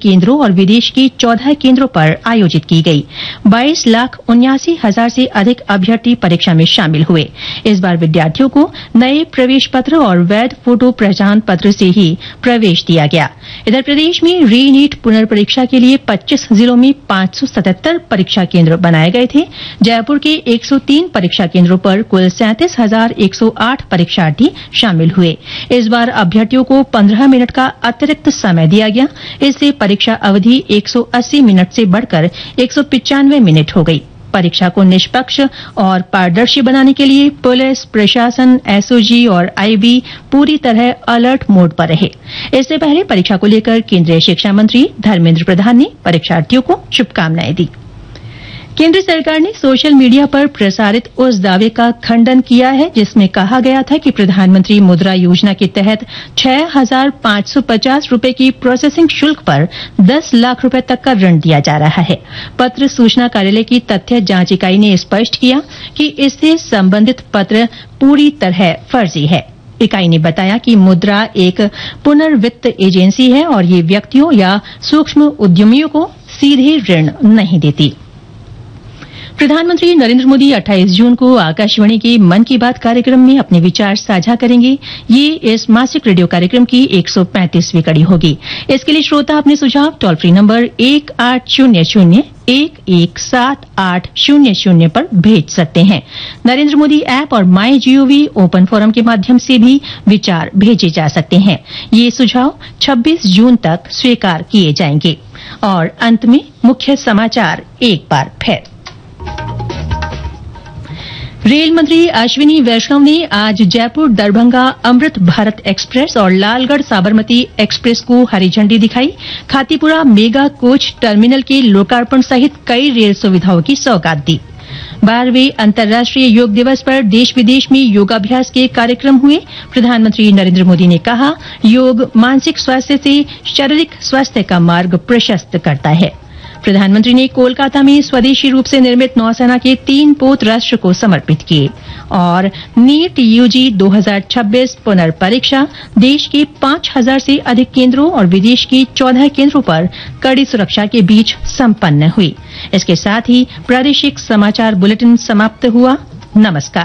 केंद्रों और विदेश के 14 केंद्रों पर आयोजित की गई। 22,79,000 से अधिक अभ्यर्थी परीक्षा में शामिल हुए। इस बार विद्यार्थियों को नए प्रवेश पत्र और वैध फोटो पहचान पत्र से ही प्रवेश दिया गया। इधर प्रदेश में री नीट पुनर्परीक्षा के लिए 25 जिलों में 577 परीक्षा केंद्र बनाए गए थे। जयपुर के 103 परीक्षा केंद्रों पर कुल 37,108 परीक्षार्थी शामिल हुए। इस बार अभ्यर्थियों को 15 मिनट का अतिरिक्त समय दिया गया। इससे परीक्षा अवधि 180 मिनट से बढ़कर 195 मिनट हो गई। परीक्षा को निष्पक्ष और पारदर्शी बनाने के लिए पुलिस, प्रशासन, एसओजी और आईबी पूरी तरह अलर्ट मोड पर रहे। इससे पहले परीक्षा को लेकर केंद्रीय शिक्षा मंत्री धर्मेंद्र प्रधान ने परीक्षार्थियों को शुभकामनाएं दी। केंद्र सरकार ने सोशल मीडिया पर प्रसारित उस दावे का खंडन किया है जिसमें कहा गया था कि प्रधानमंत्री मुद्रा योजना के तहत 6,550 रुपए की प्रोसेसिंग शुल्क पर 10 लाख रुपए तक का ऋण दिया जा रहा है। पत्र सूचना कार्यालय की तथ्य जांच इकाई ने स्पष्ट किया कि इससे संबंधित पत्र पूरी तरह फर्जी है। इकाई ने बताया कि मुद्रा एक पुनर्वित्त एजेंसी है और ये व्यक्तियों या सूक्ष्म उद्यमियों को सीधे ऋण नहीं देती। प्रधानमंत्री नरेंद्र मोदी 28 जून को आकाशवाणी के मन की बात कार्यक्रम में अपने विचार साझा करेंगे। ये इस मासिक रेडियो कार्यक्रम की 135वीं कड़ी होगी। इसके लिए श्रोता अपने सुझाव टोल फ्री नंबर 1800-117800 पर भेज सकते हैं। नरेंद्र मोदी ऐप और माई जीओवी ओपन फोरम के माध्यम से भी विचार भेजे जा सकते हैं। ये सुझाव 26 जून तक स्वीकार किए जाएंगे। और अंत में मुख्य समाचार एक बार फिर। रेल मंत्री अश्विनी वैष्णव ने आज जयपुर दरभंगा अमृत भारत एक्सप्रेस और लालगढ़ साबरमती एक्सप्रेस को हरी झंडी दिखाई। खातीपुरा मेगा कोच टर्मिनल के लोकार्पण सहित कई रेल सुविधाओं की सौगात दी। 12वें अंतर्राष्ट्रीय योग दिवस पर देश विदेश में योगाभ्यास के कार्यक्रम हुए। प्रधानमंत्री नरेंद्र मोदी ने कहा, योग मानसिक स्वास्थ्य से शारीरिक स्वास्थ्य का मार्ग प्रशस्त करता है। प्रधानमंत्री ने कोलकाता में स्वदेशी रूप से निर्मित नौसेना के 3 पोत राष्ट्र को समर्पित किए। और नीट यूजी 2026 पुनर्परीक्षा देश के 5,000 से अधिक केंद्रों और विदेश के 14 केंद्रों पर कड़ी सुरक्षा के बीच संपन्न हुई। इसके साथ ही प्रादेशिक समाचार बुलेटिन समाप्त हुआ। नमस्कार।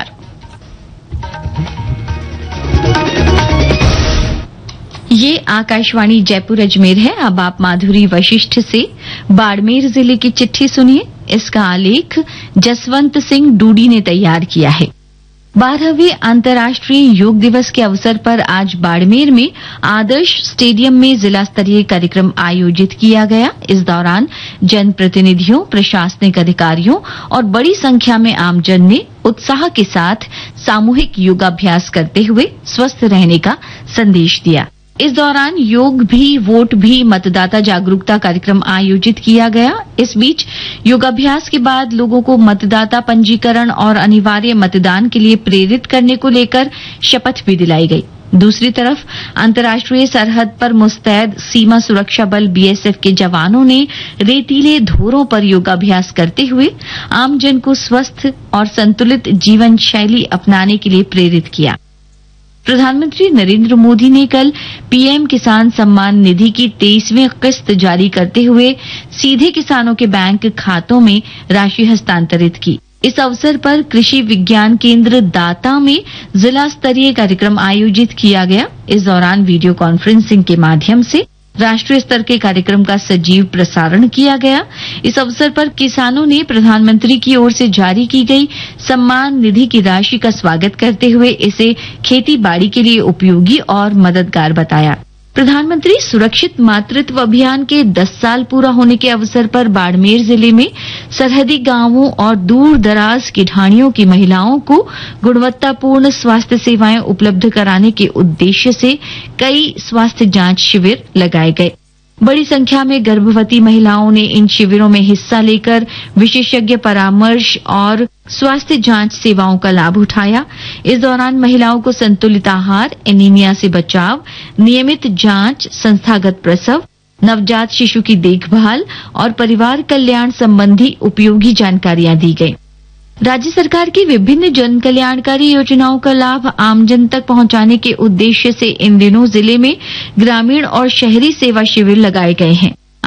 ये आकाशवाणी जयपुर अजमेर है। अब आप माधुरी वशिष्ठ से बाड़मेर जिले की चिट्ठी सुनिए। इसका आलेख जसवंत सिंह डूडी ने तैयार किया है। 12वें अंतर्राष्ट्रीय योग दिवस के अवसर पर आज बाड़मेर में आदर्श स्टेडियम में जिला स्तरीय कार्यक्रम आयोजित किया गया। इस दौरान जनप्रतिनिधियों, प्रशासनिक अधिकारियों और बड़ी संख्या में आमजन ने उत्साह के साथ सामूहिक योगाभ्यास करते हुए स्वस्थ रहने का संदेश दिया। इस दौरान योग भी वोट भी मतदाता जागरूकता कार्यक्रम आयोजित किया गया। इस बीच योगाभ्यास के बाद लोगों को मतदाता पंजीकरण और अनिवार्य मतदान के लिए प्रेरित करने को लेकर शपथ भी दिलाई गई। दूसरी तरफ अंतर्राष्ट्रीय सरहद पर मुस्तैद सीमा सुरक्षा बल बीएसएफ के जवानों ने रेतीले धोरों पर योगाभ्यास करते हुए आमजन को स्वस्थ और संतुलित जीवन शैली अपनाने के लिए प्रेरित किया। प्रधानमंत्री नरेंद्र मोदी ने कल पीएम किसान सम्मान निधि की 23वीं किस्त जारी करते हुए सीधे किसानों के बैंक खातों में राशि हस्तांतरित की। इस अवसर पर कृषि विज्ञान केंद्र दाता में जिला स्तरीय कार्यक्रम आयोजित किया गया। इस दौरान वीडियो कॉन्फ्रेंसिंग के माध्यम से राष्ट्रीय स्तर के कार्यक्रम का सजीव प्रसारण किया गया। इस अवसर पर किसानों ने प्रधानमंत्री की ओर से जारी की गई सम्मान निधि की राशि का स्वागत करते हुए इसे खेती बाड़ी के लिए उपयोगी और मददगार बताया। प्रधानमंत्री सुरक्षित मातृत्व अभियान के 10 साल पूरा होने के अवसर पर बाड़मेर जिले में सरहदी गांवों और दूर दराज की ढाणियों की महिलाओं को गुणवत्तापूर्ण स्वास्थ्य सेवाएं उपलब्ध कराने के उद्देश्य से कई स्वास्थ्य जांच शिविर लगाए गए। बड़ी संख्या में गर्भवती महिलाओं ने इन शिविरों में हिस्सा लेकर विशेषज्ञ परामर्श और स्वास्थ्य जांच सेवाओं का लाभ उठाया। इस दौरान महिलाओं को संतुलित आहार, एनीमिया से बचाव, नियमित जांच, संस्थागत प्रसव, नवजात शिशु की देखभाल और परिवार कल्याण संबंधी उपयोगी जानकारियां दी गई। राज्य सरकार की विभिन्न जन कल्याणकारी योजनाओं का लाभ आमजन तक पहुंचाने के उद्देश्य से इन दिनों जिले में ग्रामीण और शहरी सेवा शिविर लगाए गए हैं।